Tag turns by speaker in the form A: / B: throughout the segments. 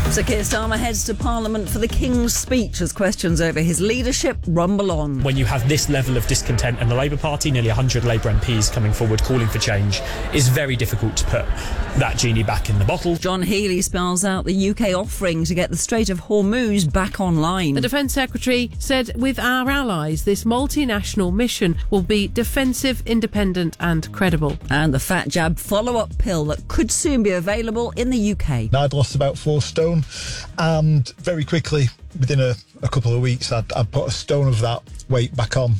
A: Sir Keir Starmer heads to Parliament for the King's Speech as questions over his leadership rumble on.
B: When you have this level of discontent in the Labour Party, nearly 100 Labour MPs coming forward calling for change, it's very difficult to put that genie back in the bottle.
A: John Healey spells out the UK offering to get the Strait of Hormuz back online.
C: The Defence Secretary said with our allies, this multinational mission will be defensive, independent and credible.
A: And the Fat Jab follow-up pill that could soon be available in the UK.
D: I'd lost about 4 stone, and very quickly, within a couple of weeks, I'd put a stone of that weight back on.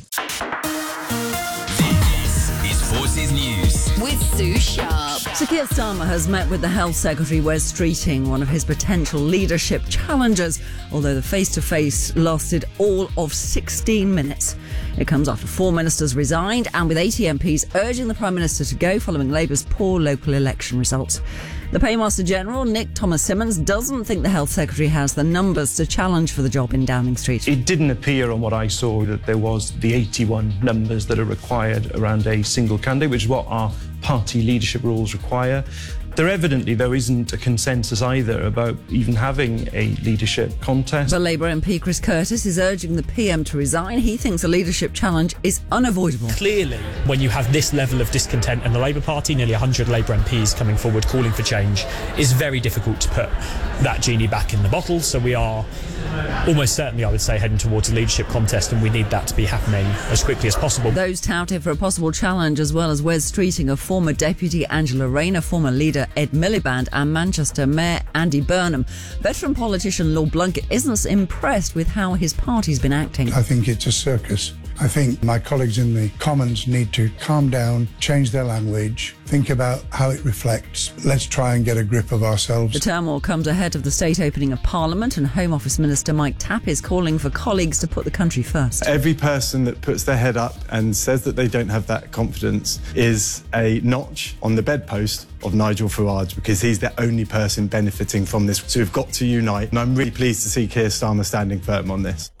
E: This is Forces News
F: with Sue Sharp.
A: Sir Keir Starmer has met with the Health Secretary Wes Streeting, one of his potential leadership challengers, although the face-to-face lasted all of 16 minutes. It comes after 4 ministers resigned and with 80 MPs urging the Prime Minister to go following Labour's poor local election results. The Paymaster General, Nick Thomas-Symonds, doesn't think the Health Secretary has the numbers to challenge for the job in Downing Street.
G: It didn't appear on what I saw that there was the 81 numbers that are required around a single candidate, which is what our party leadership rules require. There evidently, though, isn't a consensus either about even having a leadership contest.
A: But Labour MP Chris Curtis is urging the PM to resign. He thinks a leadership challenge is unavoidable.
B: Clearly, when you have this level of discontent in the Labour Party, nearly 100 Labour MPs coming forward calling for change, it's very difficult to put that genie back in the bottle. So we are almost certainly, I would say, heading towards a leadership contest, and we need that to be happening as quickly as possible.
A: Those touted for a possible challenge, as well as Wes Streeting, of former Deputy Angela Rayner, former leader Ed Miliband and Manchester Mayor Andy Burnham. Veteran politician Lord Blunkett isn't impressed with how his party's been acting.
H: I think it's a circus. I think my colleagues in the Commons need to calm down, change their language, think about how it reflects. Let's try and get a grip of ourselves.
A: The turmoil comes ahead of the state opening of Parliament, and Home Office Minister Mike Tapp is calling for colleagues to put the country first.
I: Every person that puts their head up and says that they don't have that confidence is a notch on the bedpost of Nigel Farage, because he's the only person benefiting from this. So we've got to unite, and I'm really pleased to see Keir Starmer standing firm on this.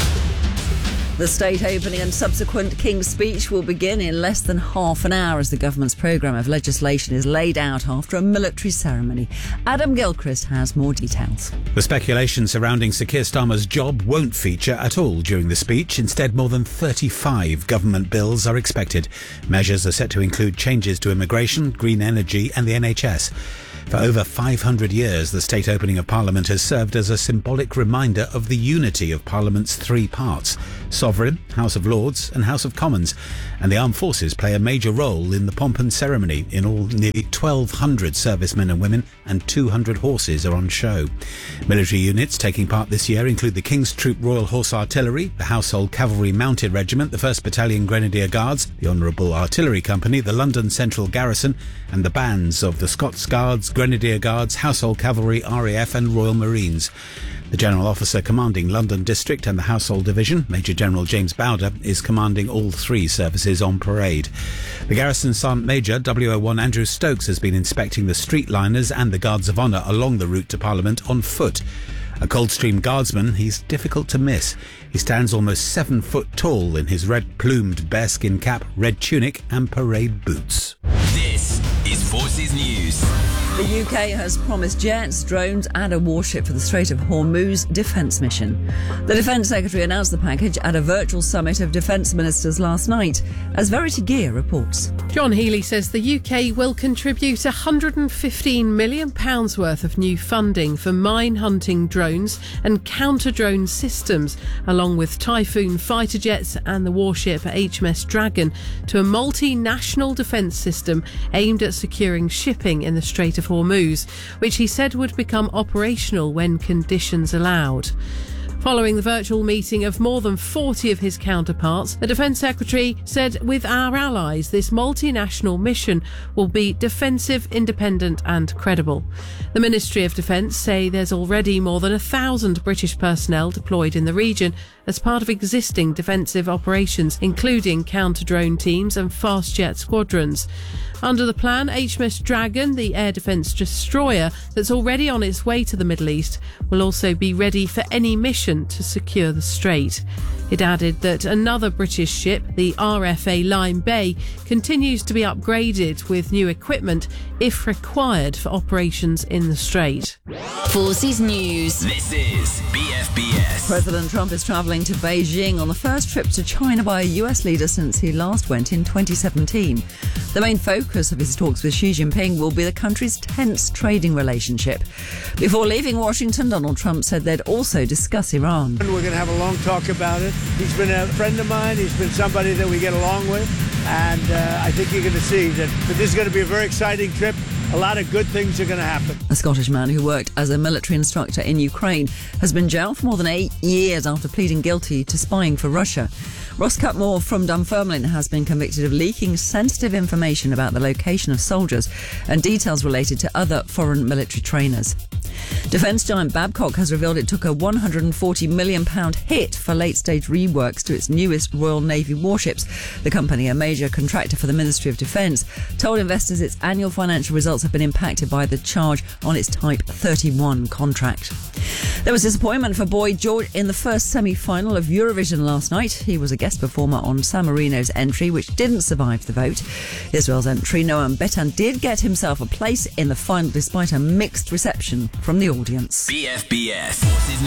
A: The state opening and subsequent King's Speech will begin in less than half an hour as the government's programme of legislation is laid out after a military ceremony. Adam Gilchrist has more details.
J: The speculation surrounding Sir Keir Starmer's job won't feature at all during the speech. Instead, more than 35 government bills are expected. Measures are set to include changes to immigration, green energy and the NHS. For over 500 years, the state opening of Parliament has served as a symbolic reminder of the unity of Parliament's 3 parts: Sovereign, House of Lords and House of Commons. And the armed forces play a major role in the pomp and ceremony. In all, nearly 1,200 servicemen and women and 200 horses are on show. Military units taking part this year include the King's Troop Royal Horse Artillery, the Household Cavalry Mounted Regiment, the 1st Battalion Grenadier Guards, the Honourable Artillery Company, the London Central Garrison and the bands of the Scots Guards, Grenadier Guards, Household Cavalry, RAF and Royal Marines. The General Officer commanding London District and the Household Division, Major General James Bowder, is commanding all 3 services on parade. The Garrison Sergeant Major, WO1 Andrew Stokes, has been inspecting the streetliners and the Guards of Honour along the route to Parliament on foot. A Coldstream Guardsman, he's difficult to miss. He stands almost 7 foot tall in his red-plumed bearskin cap, red tunic and parade boots.
E: This is Forces News.
A: The UK has promised jets, drones and a warship for the Strait of Hormuz defence mission. The Defence Secretary announced the package at a virtual summit of defence ministers last night, as Verity Gear reports.
C: John Healey says the UK will contribute £115 million worth of new funding for mine-hunting drones and counter-drone systems, along with Typhoon fighter jets and the warship HMS Dragon, to a multinational defence system aimed at securing shipping in the Strait of Hormuz, which he said would become operational when conditions allowed. Following the virtual meeting of more than 40 of his counterparts, the Defence Secretary said with our allies, this multinational mission will be defensive, independent and credible. The Ministry of Defence say there's already more than 1,000 British personnel deployed in the region as part of existing defensive operations, including counter-drone teams and fast jet squadrons. Under the plan, HMS Dragon, the air defence destroyer that's already on its way to the Middle East, will also be ready for any mission sufficient to secure the strait. It added that another British ship, the RFA Lyme Bay, continues to be upgraded with new equipment if required for operations in the strait.
F: Forces News.
E: This is BFBS.
A: President Trump is travelling to Beijing on the first trip to China by a US leader since he last went in 2017. The main focus of his talks with Xi Jinping will be the country's tense trading relationship. Before leaving Washington, Donald Trump said they'd also discuss Iran.
K: We're going to have a long talk about it. He's been a friend of mine. He's been somebody that we get along with. And I think you're going to see that this is going to be a very exciting trip. A lot of good things are going to happen.
A: A Scottish man who worked as a military instructor in Ukraine has been jailed for more than 8 years after pleading guilty to spying for Russia. Ross Cutmore from Dunfermline has been convicted of leaking sensitive information about the location of soldiers and details related to other foreign military trainers. Defence giant Babcock has revealed it took a £140 million hit for late-stage reworks to its newest Royal Navy warships. The company, a major contractor for the Ministry of Defence, told investors its annual financial results have been impacted by the charge on its Type 31 contract. There was disappointment for Boy George in the first semi-final of Eurovision last night. He was a guest performer on San Marino's entry, which didn't survive the vote. Israel's entry, Noam Betan, did get himself a place in the final despite a mixed reception from the audience.
E: BFBS. Forces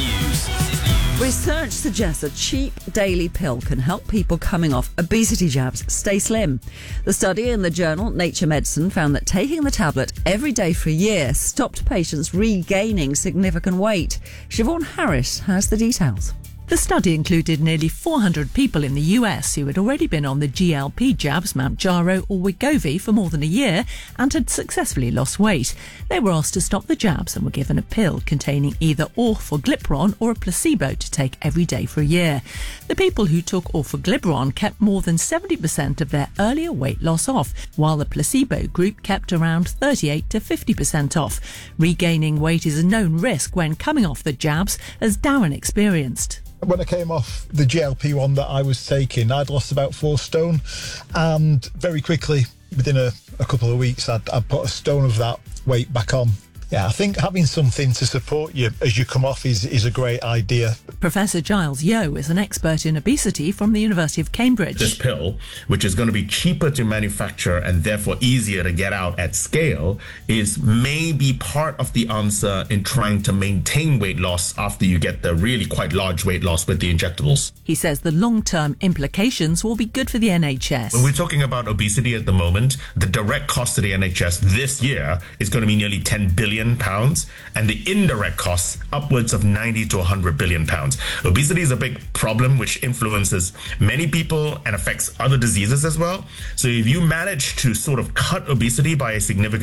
E: News.
A: Research suggests a cheap daily pill can help people coming off obesity jabs stay slim. The study in the journal Nature Medicine found that taking the tablet every day for a year stopped patients regaining significant weight. Siobhan Harris has the details.
L: The study included nearly 400 people in the US who had already been on the GLP jabs Mounjaro or Wegovy for more than a year and had successfully lost weight. They were asked to stop the jabs and were given a pill containing either orforglipron or a placebo to take every day for a year. The people who took orforglipron kept more than 70% of their earlier weight loss off, while the placebo group kept around 38 to 50% off. Regaining weight is a known risk when coming off the jabs, as Darren experienced.
D: When I came off the GLP-1 that I was taking, I'd lost about 4 stone, and very quickly, within a couple of weeks, I'd put a stone of that weight back on. Yeah, I think having something to support you as you come off is a great idea.
L: Professor Giles Yeo is an expert in obesity from the University of Cambridge.
M: This pill, which is going to be cheaper to manufacture and therefore easier to get out at scale, is maybe part of the answer in trying to maintain weight loss after you get the really quite large weight loss with the injectables.
L: He says the long-term implications will be good for the NHS.
M: When we're talking about obesity at the moment, the direct cost to the NHS this year is going to be nearly £10 billion, and the indirect costs upwards of 90 to 100 billion pounds. Obesity is a big problem which influences many people and affects other diseases as well. So if you manage to sort of cut obesity by a significant